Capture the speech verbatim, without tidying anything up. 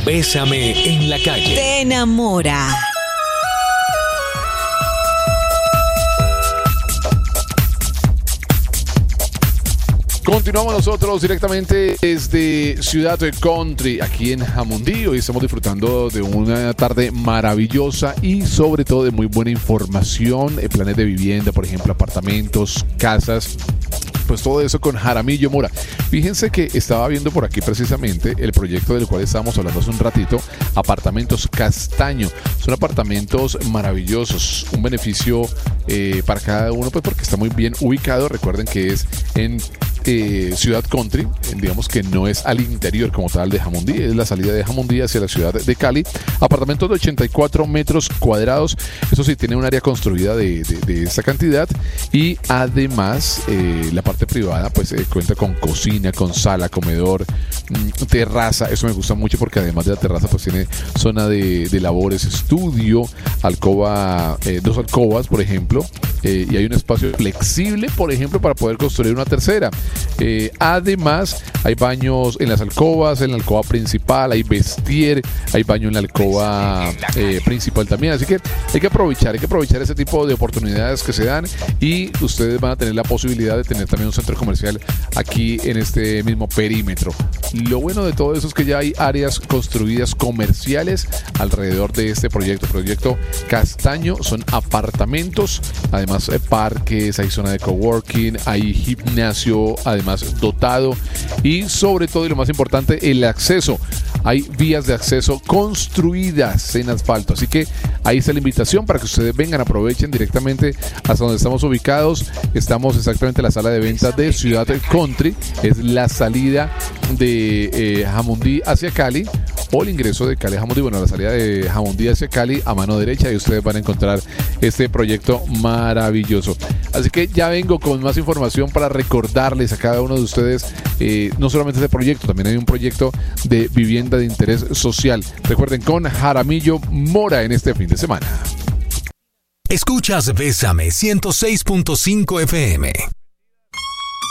Bésame en la calle. Te enamora. Continuamos nosotros directamente desde Ciudad Country, aquí en Jamundí. Hoy estamos disfrutando de una tarde maravillosa y sobre todo de muy buena información, eh, planes de vivienda, por ejemplo, apartamentos, casas. Pues todo eso con Jaramillo Mora. Fíjense que estaba viendo por aquí precisamente el proyecto del cual estábamos hablando hace un ratito, Apartamentos Castaño. Son apartamentos maravillosos, un beneficio eh, para cada uno, pues porque está muy bien ubicado. Recuerden que es en eh, Ciudad Country, digamos que no es al interior como tal de Jamundí, es la salida de Jamundí hacia la ciudad de Cali. Apartamentos de ochenta y cuatro metros cuadrados, eso sí, tiene un área construida de, de, de esa cantidad y además eh, la parte privada pues eh, cuenta con cocina, con sala, comedor, mmm, terraza. Eso me gusta mucho porque además de la terraza pues tiene zona de, de labores, estudio, alcoba, eh, dos alcobas por ejemplo, eh, y hay un espacio flexible por ejemplo para poder construir una tercera. Eh, además hay baños en las alcobas, en la alcoba principal, hay vestier, hay baño en la alcoba eh, principal también, así que hay que aprovechar, hay que aprovechar ese tipo de oportunidades que se dan y ustedes van a tener la posibilidad de tener también un centro comercial aquí en este mismo perímetro. Lo bueno de todo eso es que ya hay áreas construidas comerciales alrededor de este proyecto, proyecto Castaño. Son apartamentos, además eh, parques, hay zona de coworking, hay gimnasio además dotado y sobre todo y lo más importante, el acceso. Hay vías de acceso construidas en asfalto, así que ahí está la invitación para que ustedes vengan, aprovechen directamente hasta donde estamos ubicados. Estamos exactamente en la sala de ventas de Ciudad Country, es la salida de eh, Jamundí hacia Cali o el ingreso de Cali a Jamundí, bueno, la salida de Jamundí hacia Cali a mano derecha y ustedes van a encontrar este proyecto maravilloso. Así que ya vengo con más información para recordarles a cada uno de ustedes eh, no solamente este proyecto, también hay un proyecto de vivienda de interés social. Recuerden, con Jaramillo Mora en este fin de semana. Escuchas Bésame ciento seis punto cinco F M.